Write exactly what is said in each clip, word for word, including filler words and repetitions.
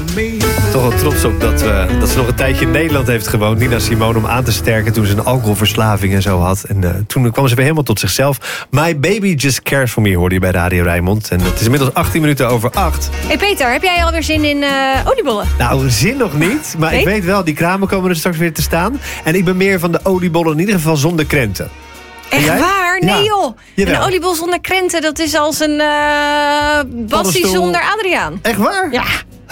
Toch wel trots op dat, uh, dat ze nog een tijdje in Nederland heeft gewoond. Nina Simone, om aan te sterken toen ze een alcoholverslaving en zo had. En uh, toen kwam ze weer helemaal tot zichzelf. My Baby Just Cares For Me hoorde je bij Radio Rijnmond. En het is inmiddels achttien minuten over acht. Hey Peter, heb jij alweer zin in uh, oliebollen? Nou, zin nog niet. Maar nee? Ik weet wel, die kramen komen er straks weer te staan. En ik ben meer van de oliebollen, in ieder geval zonder krenten. Echt waar? Nee ja. joh. Jawel. Een oliebol zonder krenten, dat is als een uh, Bassie zonder Adriaan. Echt waar? Ja.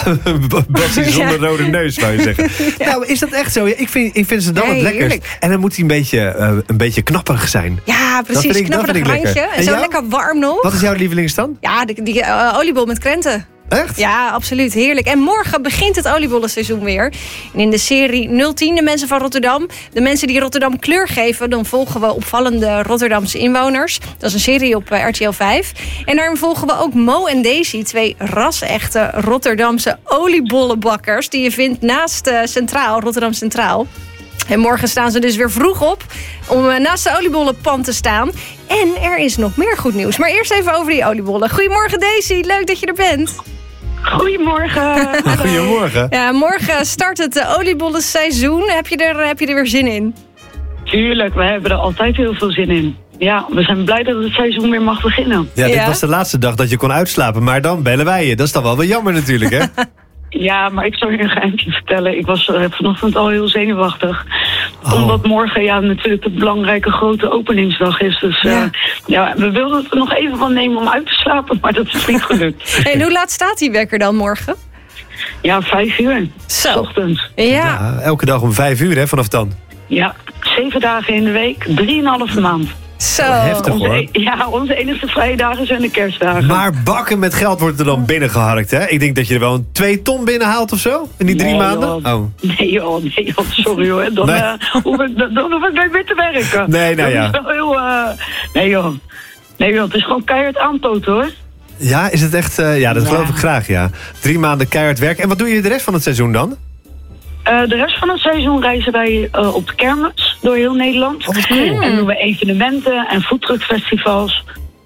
Bassie zonder ja. rode neus, zou je zeggen. Ja. Nou, is dat echt zo? Ik vind, ik vind ze dan nee, het lekkerst. Heerlijk. En dan moet hij een beetje, uh, een beetje knapperig zijn. Ja, precies. Knapperig randje. En, en zo jou? Lekker warm nog. Wat is jouw lievelingsstand? Ja, die, die uh, oliebol met krenten. Echt? Ja, absoluut. Heerlijk. En morgen begint het oliebollenseizoen weer. En in de serie nul tien, de mensen van Rotterdam. De mensen die Rotterdam kleur geven. Dan volgen we opvallende Rotterdamse inwoners. Dat is een serie op R T L vijf. En daarin volgen we ook Mo en Daisy. Twee ras-echte Rotterdamse oliebollenbakkers. Die je vindt naast uh, Centraal, Rotterdam Centraal. En morgen staan ze dus weer vroeg op om uh, naast de oliebollenpan te staan. En er is nog meer goed nieuws. Maar eerst even over die oliebollen. Goedemorgen Daisy, leuk dat je er bent. Goedemorgen. Goedemorgen. Ja, morgen start het uh, oliebollenseizoen. Heb je, er, heb je er weer zin in? Tuurlijk, we hebben er altijd heel veel zin in. Ja, we zijn blij dat het seizoen weer mag beginnen. Ja, dit ja? was de laatste dag dat je kon uitslapen. Maar dan bellen wij je. Dat is dan wel wel jammer natuurlijk, hè? Ja, maar ik zal je een geheimje vertellen. Ik was uh, vanochtend al heel zenuwachtig. Oh. Omdat morgen ja natuurlijk de belangrijke grote openingsdag is. Dus uh, ja. ja, we wilden het er nog even van nemen om uit te slapen. Maar dat is niet gelukt. En hoe laat staat die wekker dan morgen? Ja, vijf uur. Zo. 's ochtends. Ja. ja. Elke dag om vijf uur, hè, vanaf dan. Ja, zeven dagen in de week, drieënhalve maand. Zo. Oh, heftig hoor. Onze, ja, onze enige vrije dagen zijn de kerstdagen. Maar bakken met geld wordt er dan binnengeharkt, hè? Ik denk dat je er wel een twee ton binnenhaalt of zo? In die drie nee, maanden? Joh. Oh. Nee joh, nee joh, sorry hoor. Dan, nee. uh, hoef, ik, dan, dan hoef ik nooit meer te werken. Nee, nou ja. Dat is wel heel, uh, nee joh. Nee joh, het is gewoon keihard aanpoten hoor. Ja, is het echt... Uh, ja, dat ja. geloof ik graag, ja. Drie maanden keihard werken. En wat doe je de rest van het seizoen dan? Uh, de rest van het seizoen reizen wij uh, op de kermis door heel Nederland. Oh, wat cool. En doen we evenementen en foodtruckfestivals.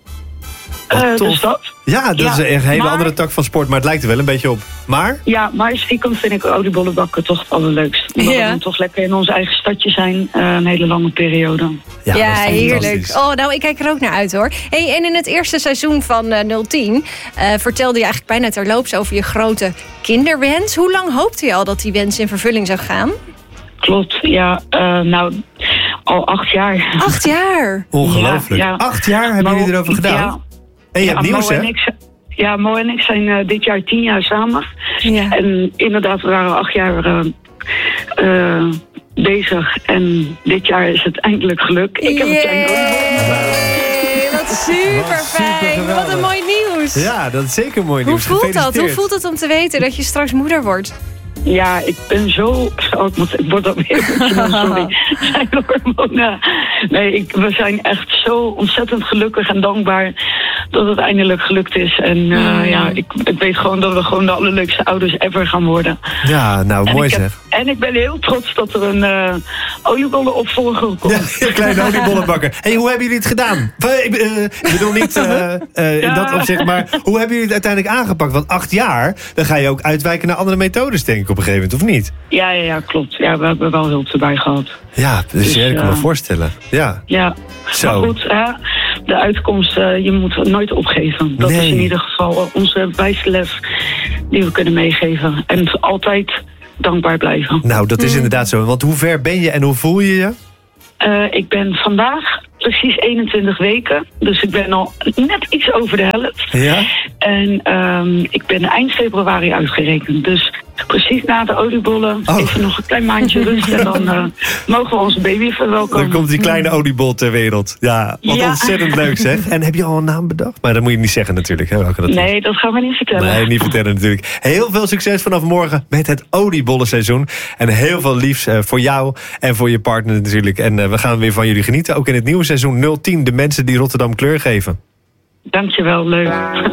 Uh, dus dat. Ja, dat ja, is een hele maar, andere tak van sport, maar het lijkt er wel een beetje op. Maar? Ja, maar stiekem vind ik oliebollen bakken toch het allerleukst. Omdat ja. we dan toch lekker in ons eigen stadje zijn, uh, een hele lange periode. Ja, ja heerlijk. Oh, nou, ik kijk er ook naar uit hoor. Hey, en in het eerste seizoen van uh, nul tien uh, vertelde je eigenlijk bijna terloops over je grote kinderwens. Hoe lang hoopte je al dat die wens in vervulling zou gaan? Klopt, ja. Uh, nou, al acht jaar. Acht jaar? Ongelooflijk. Ja, ja. Acht jaar hebben jullie erover gedaan? Ja. En je ja, hebt nieuws, Mo hè? en ik, ja, Mo en ik zijn uh, dit jaar tien jaar samen. Ja. En inderdaad, we waren acht jaar uh, uh, bezig. En dit jaar is het eindelijk gelukt. Ik heb het eindelijk. Wat super fijn. Wat, wat een mooi nieuws. Ja, dat is zeker mooi nieuws. Hoe voelt dat? Hoe voelt het om te weten dat je straks moeder wordt? Ja, ik ben zo... Oh, ik, moet, ik word ook weer sorry. Zijn hormonen. Nee, ik, we zijn echt zo ontzettend gelukkig en dankbaar dat het eindelijk gelukt is. En uh, mm. ja, ik, ik weet gewoon dat we gewoon de allerleukste ouders ever gaan worden. Ja, nou, en mooi heb, zeg. En ik ben heel trots dat er een uh, oliebollenopvolger komt. Ja, een kleine oliebollenbakker. Hey, hoe hebben jullie het gedaan? Ik, uh, ik bedoel niet uh, uh, in ja. dat opzicht, maar hoe hebben jullie het uiteindelijk aangepakt? Want acht jaar, dan ga je ook uitwijken naar andere methodes, denk ik, op een gegeven moment, of niet? Ja, ja, ja, klopt. Ja, we hebben wel hulp erbij gehad. Ja, dus, dus ja, ik kan me uh, voorstellen. Ja, ja. Zo. Maar goed, uh, de uitkomst, uh, je moet nooit opgeven. Dat nee. is in ieder geval onze wijste les die we kunnen meegeven. En altijd dankbaar blijven. Nou, dat is inderdaad zo. Want hoe ver ben je en hoe voel je je? Uh, ik ben vandaag precies eenentwintig weken. Dus ik ben al net iets over de helft. Ja? En um, ik ben eind februari uitgerekend. Dus precies na de oliebollen, oh. even nog een klein maandje rust. En dan uh, mogen we onze baby verwelkomen. Dan komt die kleine oliebol ter wereld. Ja, wat ja. ontzettend leuk zeg. En heb je al een naam bedacht? Maar dat moet je niet zeggen natuurlijk. Hè? Welke dat nee, is. Dat gaan we niet vertellen. Nee, niet vertellen natuurlijk. Heel veel succes vanaf morgen met het oliebollenseizoen. En heel veel liefs uh, voor jou en voor je partner natuurlijk. En uh, we gaan weer van jullie genieten. Ook in het nieuwe seizoen nul tien. De mensen die Rotterdam kleur geven. Dankjewel, leuk.